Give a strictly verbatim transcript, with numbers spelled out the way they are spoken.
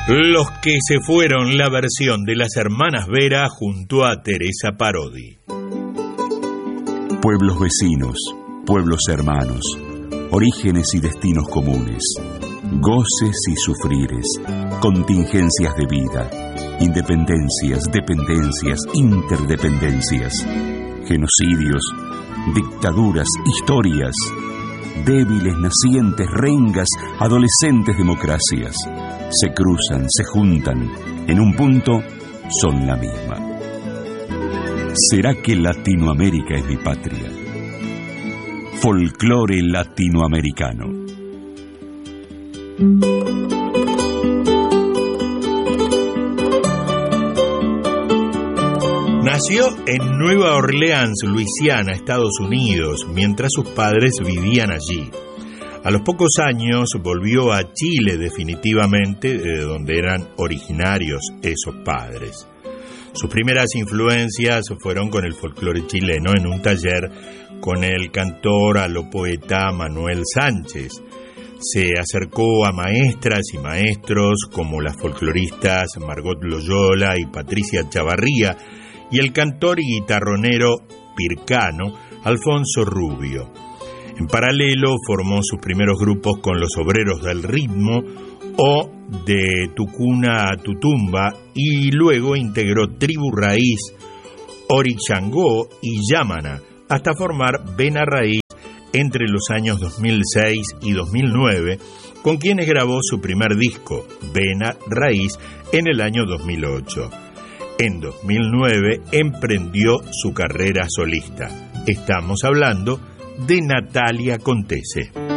Los que se fueron, la versión de las hermanas Vera junto a Teresa Parodi. Pueblos vecinos, pueblos hermanos, orígenes y destinos comunes, goces y sufrires, contingencias de vida, independencias, dependencias, interdependencias, genocidios, dictaduras, historias, débiles, nacientes, rengas, adolescentes democracias, se cruzan, se juntan, en un punto son la misma. ¿Será que Latinoamérica es mi patria? Folclore latinoamericano. Nació en Nueva Orleans, Luisiana, Estados Unidos, mientras sus padres vivían allí. A los pocos años volvió a Chile definitivamente, de donde eran originarios esos padres. Sus primeras influencias fueron con el folclore chileno en un taller con el cantor a lo poeta Manuel Sánchez. Se acercó a maestras y maestros como las folcloristas Margot Loyola y Patricia Chavarría y el cantor y guitarronero pircano Alfonso Rubio. En paralelo formó sus primeros grupos con los Obreros del Ritmo o De Tu Cuna a Tu Tumba y luego integró Tribu Raíz, Orixangó y Yámana hasta formar Vena Raíz entre los años dos mil seis y dos mil nueve, con quienes grabó su primer disco, Vena Raíz, en el año dos mil ocho. En dos mil nueve emprendió su carrera solista. Estamos hablando de Natalia Contese.